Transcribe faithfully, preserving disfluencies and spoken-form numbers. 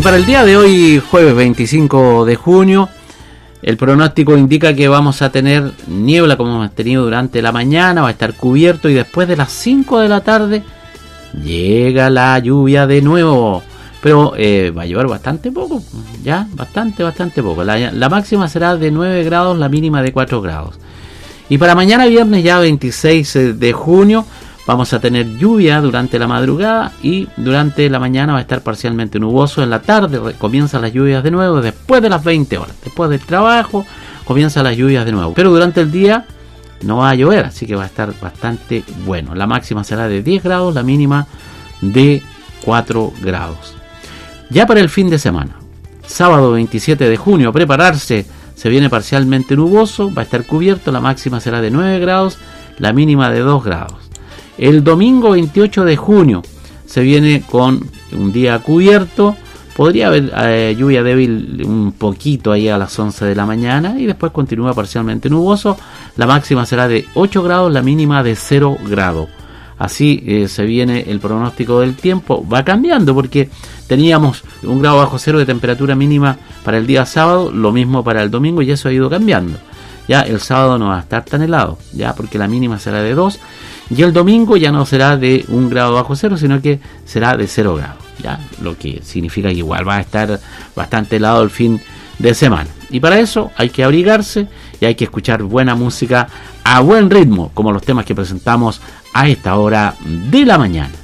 para el día de hoy, jueves veinticinco de junio, el pronóstico indica que vamos a tener niebla como hemos tenido durante la mañana, va a estar cubierto y después de las cinco de la tarde llega la lluvia de nuevo. Pero eh, va a llover bastante poco, ya, bastante, bastante poco. La, la máxima será de nueve grados, la mínima de cuatro grados. Y para mañana viernes, ya veintiséis de junio, vamos a tener lluvia durante la madrugada y durante la mañana va a estar parcialmente nuboso. En la tarde comienzan las lluvias de nuevo, después de las veinte horas. Después del trabajo comienzan las lluvias de nuevo. Pero durante el día no va a llover, así que va a estar bastante bueno. La máxima será de diez grados, la mínima de cuatro grados. Ya para el fin de semana, sábado veintisiete de junio, a prepararse, se viene parcialmente nuboso, va a estar cubierto, la máxima será de nueve grados, la mínima de dos grados. El domingo veintiocho de junio se viene con un día cubierto, podría haber eh, lluvia débil un poquito ahí a las once de la mañana y después continúa parcialmente nuboso, la máxima será de ocho grados, la mínima de cero grados. Así eh, se viene el pronóstico del tiempo, va cambiando porque teníamos un grado bajo cero de temperatura mínima para el día sábado, lo mismo para el domingo y eso ha ido cambiando. Ya el sábado no va a estar tan helado, ya porque la mínima será de dos y el domingo ya no será de un grado bajo cero, sino que será de cero grados, ya, lo que significa que igual va a estar bastante helado el fin de semana. Y para eso hay que abrigarse y hay que escuchar buena música a buen ritmo, como los temas que presentamos a esta hora de la mañana.